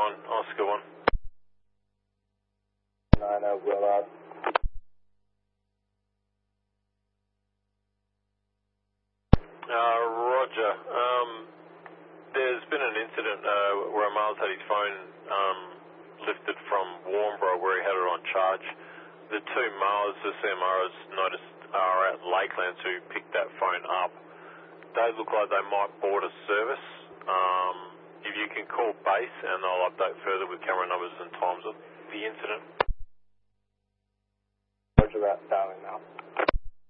Oscar 1. 9 Willard. Roger. There's been an incident where a male's had his phone lifted from Warnbro where he had it on charge. The two males, the CMRs noticed, are at Lakelands who picked that phone up. They look like they might board a service. If you can call base and they'll update further with camera numbers and times of the incident. Roger that, dialing now.